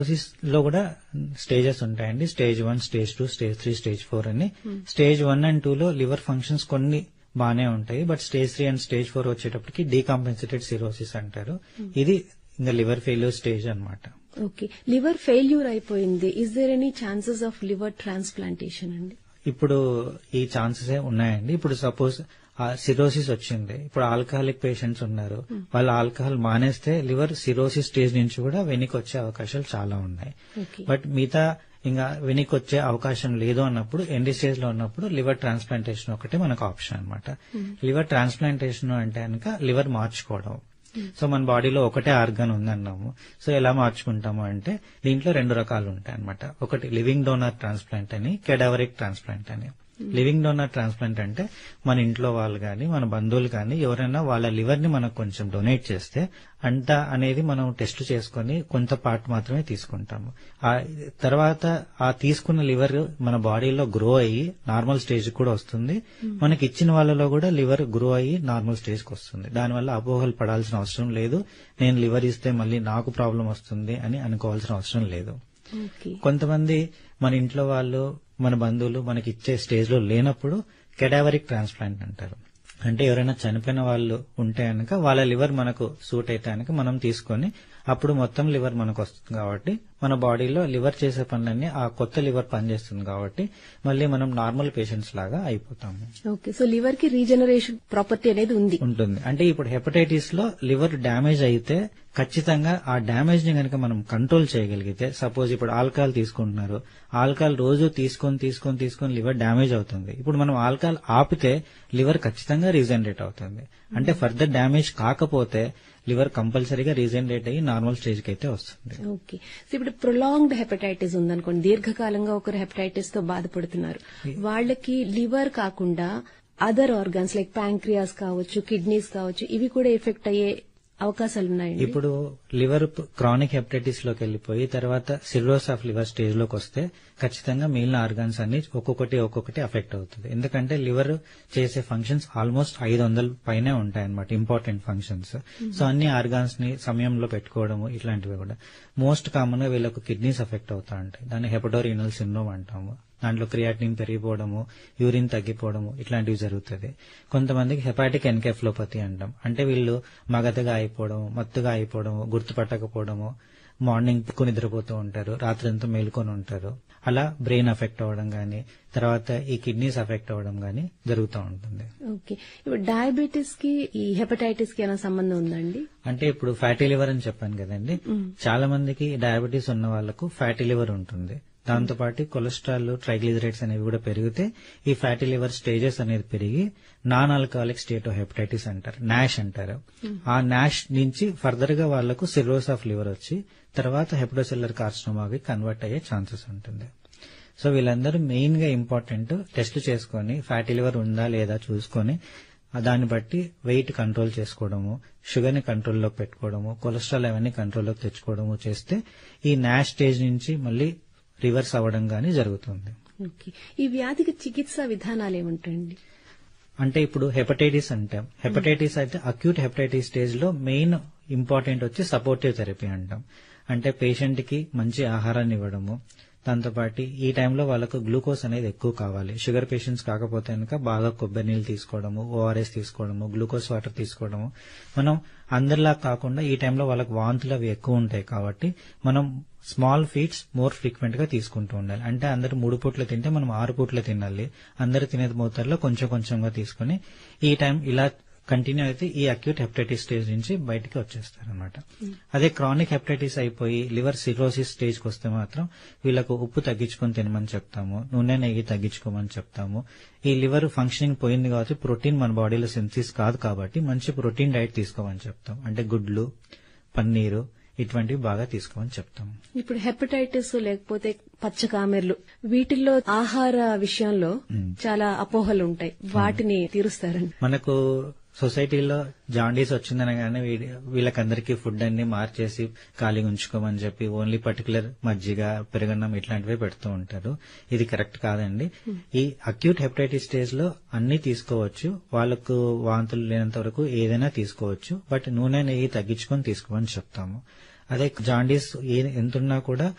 లో కూడా స్టేజెస్ ఉంటాయండి. స్టేజ్ 1, స్టేజ్ 2, స్టేజ్ 3, స్టేజ్ 4 అని. స్టేజ్ 1 అండ్ 2 లో లివర్ ఫంక్షన్స్ కొన్ని బానే ఉంటాయి. బట్ స్టేజ్ 3 అండ్ స్టేజ్ 4 వచ్చేటప్పటికి డీకాంపెన్సేటెడ్ సిరోసిస్ అంటారు. ఇది ఇంకా లివర్ ఫెయిల్యూర్ స్టేజ్ అన్నమాట. ఓకే, లివర్ ఫెయిల్యూర్ అయిపోయింది. Is there any chances of liver transplantation అండి? ఇప్పుడు ఈ ఛాన్సెస్ ఉన్నాయండి. ఇప్పుడు సపోజ్ సిరోసిస్ వచ్చింది, ఇప్పుడు ఆల్కహాలిక్ పేషెంట్స్ ఉన్నారు, వాళ్ళు ఆల్కహాల్ మానేస్తే లివర్ సిరోసిస్ స్టేజ్ నుంచి కూడా వెనక్కి వచ్చే అవకాశాలు చాలా ఉన్నాయి. బట్ మిగతా ఇంకా వెనక్కి వచ్చే అవకాశం లేదు అన్నప్పుడు, ఎండ్ స్టేజ్ లో ఉన్నప్పుడు లివర్ ట్రాన్స్ప్లాంటేషన్ ఒకటే మనకు ఆప్షన్ అన్నమాట. లివర్ ట్రాన్స్ప్లాంటేషన్ అంటే కనుక లివర్ మార్చుకోవడం. సో మన బాడీలో ఒకటే ఆర్గన్ ఉందన్నాము. సో ఎలా మార్చుకుంటాము అంటే దీంట్లో 2 రకాలు ఉంటాయి అన్నమాట. ఒకటి లివింగ్ డోనర్ ట్రాన్స్ప్లాంట్ అని, కెడావరిక్ ట్రాన్స్ప్లాంట్ అని. లివింగ్ డోనర్ ట్రాన్స్ప్లాంట్ అంటే మన ఇంట్లో వాళ్ళు గాని మన బంధువులు గాని ఎవరైనా వాళ్ళ లివర్ ని మనకు కొంచెం డొనేట్ చేస్తే అంతా అనేది మనం టెస్ట్ చేసుకుని కొంత పార్ట్ మాత్రమే తీసుకుంటాము. ఆ తర్వాత ఆ తీసుకున్న లివర్ మన బాడీలో గ్రో అయ్యి నార్మల్ స్టేజ్ కూడా వస్తుంది. మనకి ఇచ్చిన వాళ్ళలో కూడా లివర్ గ్రో అయ్యి నార్మల్ స్టేజ్ కి వస్తుంది. దానివల్ల అపోహలు పడాల్సిన అవసరం లేదు. నేను లివర్ ఇస్తే మళ్ళీ నాకు ప్రాబ్లం వస్తుంది అని అనుకోవాల్సిన అవసరం లేదు. కొంతమంది మన ఇంట్లో వాళ్ళు మన బంధువులు మనకి ఇచ్చే స్టేజ్ లో లేనప్పుడు కెడావరిక్ ట్రాన్స్ప్లాంట్ అంటారు. అంటే ఎవరైనా చనిపోయిన వాళ్ళు ఉంటే కనుక వాళ్ళ లివర్ మనకు సూట్ అయితే కనుక మనం తీసుకొని అప్పుడు మొత్తం లివర్ మనకు వస్తుంది కాబట్టి మన బాడీలో లివర్ చేసే పనులన్నీ ఆ కొత్త లివర్ పనిచేస్తుంది కాబట్టి మళ్ళీ మనం నార్మల్ పేషెంట్స్ లాగా అయిపోతాము. ఓకే, సో లివర్ కి రీజనరేషన్ ప్రాపర్టీ అనేది ఉంటుంది. అంటే ఇప్పుడు హెపటైటిస్ లో లివర్ డ్యామేజ్ అయితే ఖచ్చితంగా ఆ డ్యామేజ్ ని కనుక మనం కంట్రోల్ చేయగలిగితే, సపోజ్ ఇప్పుడు ఆల్కహాల్ తీసుకుంటున్నారు, ఆల్కహాల్ రోజు తీసుకొని లివర్ డ్యామేజ్ అవుతుంది. ఇప్పుడు మనం ఆల్కహాల్ ఆపితే లివర్ ఖచ్చితంగా రీజనరేట్ అవుతుంది. అంటే ఫర్దర్ డ్యామేజ్ కాకపోతే లివర్ కంపల్సరీగా రీజనరేట్ అయ్యి నార్మల్ స్టేజ్ కి అయితే వస్తుంది. ఓకే, సో ఇప్పుడు ప్రొలాంగ్డ్ హెపటైటిస్ ఉందనుకోండి, దీర్ఘకాలంగా ఒకరు హెపటైటిస్ తో బాధపడుతున్నారు, వాళ్ళకి లివర్ కాకుండా అదర్ ఆర్గాన్స్ లైక్ ప్యాంక్రియాస్ కావచ్చు, కిడ్నీస్ కావచ్చు, ఇవి కూడా ఎఫెక్ట్ అయ్యే అవకాశాలు ఉన్నాయండి. ఇప్పుడు లివర్ క్రానిక్ హెపటైటిస్ లోకి వెళ్లిపోయి తర్వాత సిర్రోస్ ఆఫ్ లివర్ స్టేజ్ లోకి వస్తే ఖచ్చితంగా మిగిలిన ఆర్గాన్స్ అన్ని ఒక్కొక్కటి అఫెక్ట్ అవుతుంది. ఎందుకంటే లివర్ చేసే ఫంక్షన్స్ ఆల్మోస్ట్ 500 పైనే ఉంటాయన్నమాట, ఇంపార్టెంట్ ఫంక్షన్స్. సో అన్ని ఆర్గాన్స్ ని సమయంలో పెట్టుకోవడము ఇట్లాంటివి కూడా. మోస్ట్ కామన్ గా వీళ్ళకు కిడ్నీస్ అఫెక్ట్ అవుతా ఉంటాయి. దాన్ని హెపటోరీనల్ సిండ్రోమ్ అంటాము. దాంట్లో క్రియాటినిన్ పెరిగిపోవడము, యూరిన్ తగ్గిపోవడము ఇట్లాంటివి జరుగుతుంది. కొంతమందికి హెపాటిక్ ఎన్కెఫ్లోపతి అంటాం. అంటే వీళ్ళు మగతగా అయిపోవడము, మత్తుగా అయిపోవడము, గుర్తుపట్టకపోవడము, మార్నింగ్ నిద్రపోతూ ఉంటారు, రాత్రంతా మేల్కొని ఉంటారు. అలా బ్రెయిన్ అఫెక్ట్ అవ్వడం గానీ, తర్వాత ఈ కిడ్నీస్ అఫెక్ట్ అవ్వడం గానీ జరుగుతూ ఉంటుంది. ఓకే, ఇప్పుడు డయాబెటీస్ కి ఈ హెపటైటిస్ కి ఏమైనా సంబంధం ఉందండి? అంటే ఇప్పుడు ఫ్యాటీ లివర్ అని చెప్పాను కదండి, చాలా మందికి డయాబెటీస్ ఉన్న వాళ్లకు ఫ్యాటీ లివర్ ఉంటుంది. దాంతోపాటు కొలెస్ట్రాల్, ట్రైగ్లిజరైడ్స్ అనేవి కూడా పెరిగితే ఈ ఫ్యాటీ లివర్ స్టేజెస్ అనేది పెరిగి non alcoholic state of hepatitis అంటారు, నాష్ అంటారు. ఆ నాష్ నుంచి ఫర్దర్ గా వాళ్లకు సిర్రోస్ ఆఫ్ లివర్ వచ్చి తర్వాత హెపటోసెల్యులర్ కార్సినోమాకి కన్వర్ట్ అయ్యే ఛాన్సెస్ ఉంటుంది. సో వీళ్ళందరూ మెయిన్ గా ఇంపార్టెంట్ టెస్ట్ చేసుకుని ఫ్యాటీ లివర్ ఉందా లేదా చూసుకొని దాన్ని బట్టి వెయిట్ కంట్రోల్ చేసుకోవడము, షుగర్ ని కంట్రోల్లోకి పెట్టుకోవడము, కొలెస్ట్రాల్ అవన్నీ కంట్రోల్లోకి తెచ్చుకోవడము చేస్తే ఈ నాష్ స్టేజ్ నుంచి మళ్ళీ రివర్స్ అవ్వడం గానీ జరుగుతుంది. ఈ వ్యాధికి చికిత్సా విధానాలు ఏముంటాయండి? అంటే ఇప్పుడు హెపటైటిస్ అంటాం. హెపటైటిస్ అయితే అక్యూట్ హెపటైటిస్ స్టేజ్ లో మెయిన్ ఇంపార్టెంట్ వచ్చి సపోర్టివ్ థెరపీ అంటాం. అంటే పేషెంట్ కి మంచి ఆహారాన్ని ఇవ్వడము, దాంతోపాటు ఈ టైంలో వాళ్ళకు గ్లూకోజ్ అనేది ఎక్కువ కావాలి. షుగర్ పేషెంట్స్ కాకపోతే కనుక బాగా కొబ్బరి నీళ్ళు తీసుకోవడము, ఓఆర్ఎస్ తీసుకోవడము, గ్లూకోజ్ వాటర్ తీసుకోవడము. మనం అందరిలా కాకుండా ఈ టైంలో వాళ్ళకి వాంతులు అవి ఎక్కువ ఉంటాయి కాబట్టి మనం స్మాల్ ఫీడ్స్ మోర్ ఫ్రీక్వెంట్ గా తీసుకుంటూ ఉండాలి. అంటే అందరు 3 పూట్ల తింటే మనం 6 పూట్ల తినాలి. అందరు తినే మోతాదులో కొంచెం కొంచెంగా తీసుకుని ఈ టైం ఇలా కంటిన్యూ అయితే ఈ అక్యూట్ హెపటైటిస్ స్టేజ్ నుంచి బయటికి వచ్చేస్తారనమాట. అదే క్రానిక్ హెపటైటిస్ అయిపోయి లివర్ సిరోసిస్ స్టేజ్ కి వస్తే మాత్రం వీళ్ళకు ఉప్పు తగ్గించుకొని తినమని చెప్తాము, నూనె నెయ్యి తగ్గించుకోమని చెప్తాము. ఈ లివర్ ఫంక్షనింగ్ పోయింది కాబట్టి ప్రోటీన్ మన బాడీలో సింథసిస్ కాదు కాబట్టి మంచి ప్రోటీన్ డైట్ తీసుకోమని చెప్తాం. అంటే గుడ్లు, పన్నీరు ఇటువంటివి బాగా తీసుకోమని చెప్తాం. ఇప్పుడు హెపటైటిస్ లేకపోతే పచ్చకామెర్లు వీటిల్లో ఆహార విషయంలో చాలా అపోహలు ఉంటాయి, వాటిని తీరుస్తారండి? మనకు సొసైటీలో జాండీస్ వచ్చిందనగానే వీళ్ళకందరికీ ఫుడ్ అన్ని మార్చేసి ఖాళీగా ఉంచుకోమని చెప్పి ఓన్లీ పర్టికులర్ మజ్జిగ, పెరుగన్నం ఇట్లాంటివే పెడుతూ ఉంటారు. ఇది కరెక్ట్ కాదండి. ఈ అక్యూట్ హెపటైటిస్ స్టేజ్ లో అన్ని తీసుకోవచ్చు, వాళ్ళకు వాంతులు లేనంత వరకు ఏదైనా తీసుకోవచ్చు. బట్ నూనె నెయ్యి తగ్గించుకొని తీసుకోమని చెప్తాము. అదే జాండీస్ ఎంతున్నా కూడా